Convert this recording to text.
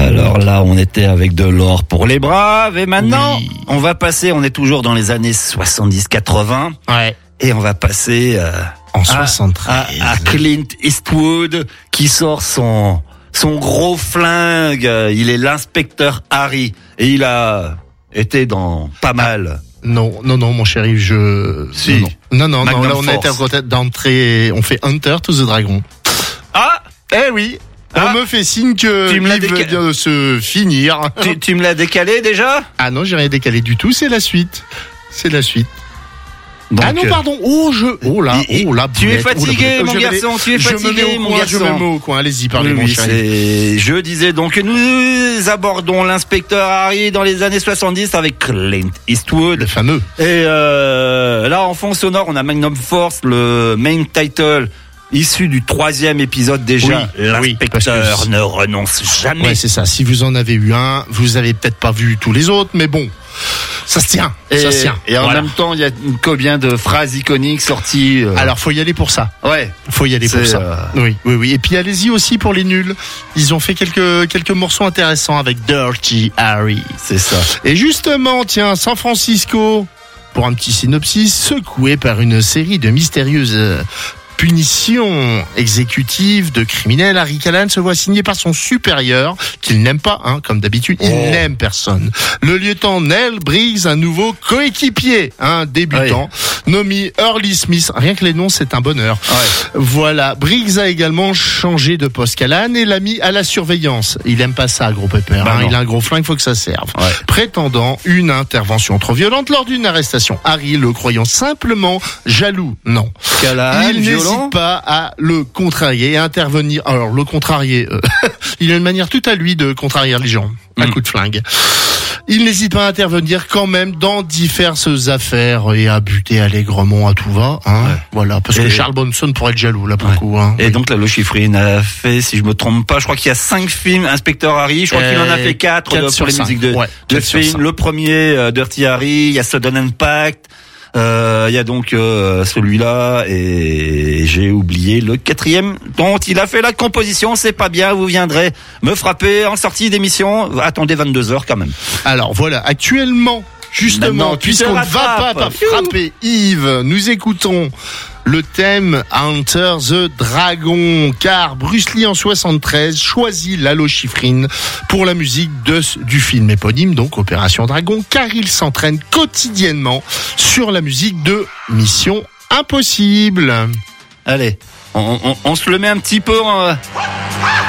Alors là, on était avec de l'or pour les braves. Et maintenant, on va passer, on est toujours dans les années 70-80. Ouais. Et on va passer en 73 à Clint Eastwood qui sort son gros flingue. Il est l'inspecteur Harry. Et il a été dans pas mal. Non, mon chéri, Si. Non, là Magnum on a été Force. d'entrée, on fait Hunter to the Dragon. Ah! Eh oui! On me fait signe que Tu me l'as il veut bien se finir. Tu me l'as décalé déjà? Ah non, j'ai rien décalé du tout, c'est la suite. Donc, ah non, pardon. Oh là, tu es boulette. fatigué, mon garçon, tu es fatigué, mon garçon. Je me mets au coin, allez-y, parlez, mon chéri. Je disais donc que nous abordons l'inspecteur Harry dans les années 70 avec Clint Eastwood. Le fameux. Et là, en fond sonore, on a Magnum Force, le main title, issu du 3e épisode déjà. L'inspecteur ne renonce jamais. Ouais, c'est ça. Si vous en avez eu un, vous avez peut-être pas vu tous les autres, mais bon. Ça se tient. Et en même temps, il y a combien de phrases iconiques sorties. Alors, faut y aller pour ça. Ouais. Faut y aller pour ça. Oui. Et puis, allez-y aussi pour les nuls. Ils ont fait quelques morceaux intéressants avec Dirty Harry. C'est ça. Et justement, tiens, San Francisco, pour un petit synopsis, secoué par une série de mystérieuses punition exécutive de criminels, Harry Callahan se voit signé par son supérieur, qu'il n'aime pas, comme d'habitude, il n'aime personne. Le lieutenant Neil Briggs, un nouveau coéquipier, débutant, nommé Early Smith. Rien que les noms, c'est un bonheur. Ouais. Voilà. Briggs a également changé de poste Callahan et l'a mis à la surveillance. Il aime pas ça, gros pépère. Il a un gros flingue, faut que ça serve. Ouais. Prétendant une intervention trop violente lors d'une arrestation. Harry, le croyant simplement jaloux. Non. Callahan, il n'hésite pas à le contrarier et à intervenir. Alors, le contrarier, il a une manière toute à lui de contrarier les gens. Un coup de flingue. Il n'hésite pas à intervenir quand même dans diverses affaires et à buter allègrement à tout va. Voilà, parce que Charles Bronson pourrait être jaloux là pour le coup. Et donc Lalo Schifrin a fait, si je me trompe pas, je crois qu'il y a 5 films Inspecteur Harry. Je crois qu'il en a fait 4 pour les musiques de films. Le premier, Dirty Harry, il y a Sudden Impact. Il y a donc celui-là et j'ai oublié le 4e dont il a fait la composition. C'est pas bien, vous viendrez me frapper en sortie d'émission. Attendez 22h quand même. Alors voilà, actuellement, justement, puisqu'on ne va pas frapper Yves, nous écoutons le thème Hunter the Dragon, car Bruce Lee en 73 choisit Lalo Schifrin pour la musique du film éponyme, donc Opération Dragon, car il s'entraîne quotidiennement sur la musique de Mission Impossible. Allez, on se le met un petit peu